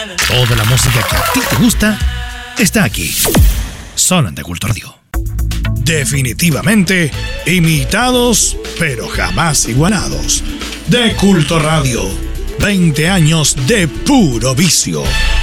Toda la música que a ti te gusta está aquí, solo en The Culto Radio. Definitivamente imitados, pero jamás igualados. The Culto Radio, 20 años de puro vicio.